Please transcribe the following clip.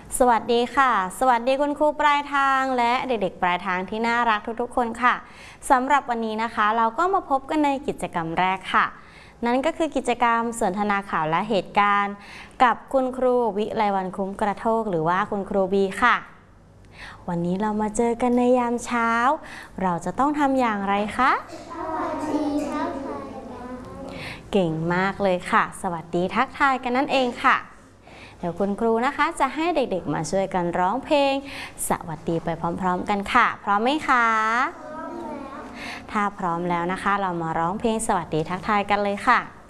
สวัสดีค่ะสวัสดีคุณครูปลายทางและเด็กๆปลายทางที่น่ารักทุกๆคนค่ะสำหรับวันนี้นะคะเราก็มาพบกันในกิจกรรมแรกค่ะนั่นก็คือกิจกรรมสนทนาข่าวและเหตุการณ์กับคุณครูวิไลวรรณคุ้มกระโทกหรือว่าคุณครูบีค่ะวันนี้เรามาเจอกันในยามเช้าเราจะต้องทำอย่างไรคะสวัสดีทักทายเก่งมากเลยค่ะสวัสดีทักทายกันนั่นเองค่ะเดี๋ยวคุณครูนะคะจะให้เด็กๆมาช่วยกันร้องเพลงสวัสดีไปพร้อมๆกันค่ะพร้อมไหมคะพร้อมแล้วถ้าพร้อมแล้วนะคะเรามาร้องเพลงสวัสดีทักทายกันเลยค่ะ